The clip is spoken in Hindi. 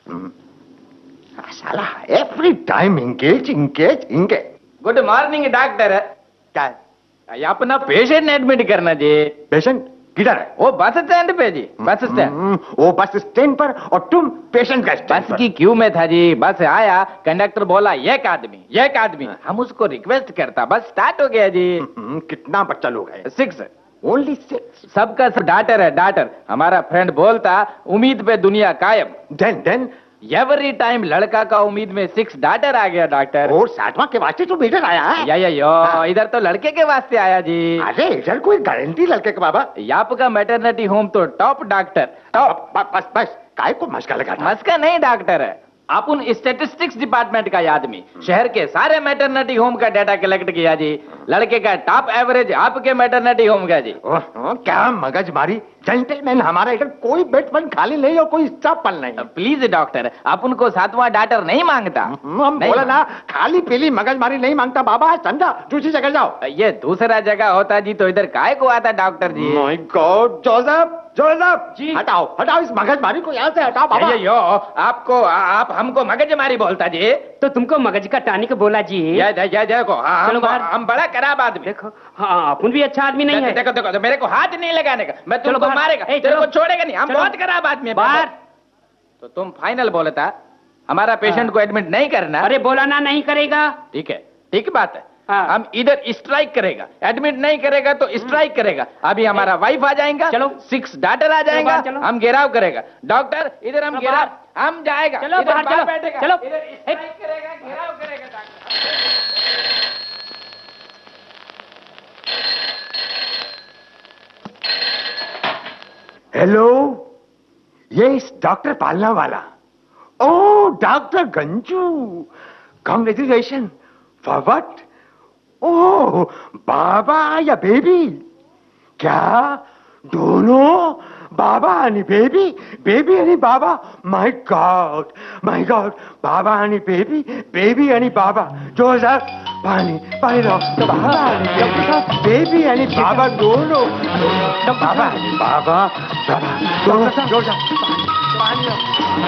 साला every time engage. Good morning doctor. क्या है? अपना पेशेंट एडमिट करना जी। पेशेंट किधर है? वो बस स्टैंड पे जी, बस स्टैंड। वो बस स्टैंड पर और तुम पेशेंट का स्टैंड बस पर। की क्यू में था जी। बस आया, कंडक्टर बोला एक आदमी। हम उसको रिक्वेस्ट करता, बस स्टार्ट हो गया जी। कितना बच्चा लोग है? 6। ओनली 6? सबका सब डाटर है, डाटर। हमारा फ्रेंड बोलता उम्मीद पे दुनिया कायम। देन एवरी टाइम लड़का का उम्मीद में 6 डाटर आ गया डॉक्टर। और 7वां के वास्ते तो इधर आया है? या इधर तो लड़के के वास्ते आया जी। अरे इधर कोई गारंटी लड़के का बाबा? आपका मैटरनिटी होम तो टॉप डॉक्टर, टॉप। बस काय को मस्का लगा? मस्का नहीं डॉक्टर है, अपन स्टेटिस्टिक्स डिपार्टमेंट का आदमी। शहर के सारे मैटरनिटी होम का डाटा कलेक्ट किया जी। लड़के का टॉप एवरेज आपके मैटरनिटी होम का जी। क्या मगज मारी जेंटलमैन, हमारा इधर कोई बेड बन खाली नहीं और कोई स्टाफ पल नहीं। प्लीज डॉक्टर, अपन को 7वां डाटर नहीं मांगता। हम बोला ना, खाली पीली मगज मारी नहीं मांगता बाबा। समझा? दूसरी जगह जाओ। ये दूसरा जगह होता जी तो इधर काय को आता doctor ji. My God, Joseph जी, हटाओ इस मगजमारी को यहाँ से हटाओ बाबा। आप हमको मगजमारी बोलता जी, तो तुमको मगज का टानिक बोला जी। देखो हम बड़ा खराब आदमी। देखो हाँ, अपन भी अच्छा आदमी नहीं है। देखो मेरे को हाथ नहीं लगाने का, मैं तुमको मारेगा, तेरे को छोड़ेगा नहीं। हम बहुत खराब आदमी है बाहर। तो तुम फाइनल बोलता हमारा पेशेंट को एडमिट नहीं करना। अरे बोला ना, नहीं करेगा। ठीक है, ठीक बात है। हाँ। हम इधर स्ट्राइक करेगा, एडमिट नहीं करेगा तो स्ट्राइक करेगा। अभी हमारा वाइफ आ जाएगा, चलो 6 डाटर आ जाएगा, हम घेराव करेगा। डॉक्टर इधर हम घेराव, हम जाएगा, चलो बाहर, चलो बैठेगा, चलो इधर स्ट्राइक करेगा, घेराव करेगा डॉक्टर। हेलो, ये इस डॉक्टर पालना वाला। ओ doctor Ganju, congratulation. For what? ओह, बाबा या बेबी? क्या दोनों? बाबा आणि बेबी, बेबी आणि बाबा? माय गॉड, बाबा आणि बेबी, बेबी आणि बाबा। जोसेफ, पानी लो। बाबा आणि बेबी आणि बाबा दोनों। बाबा दोनों। जोसेफ, पानी लो।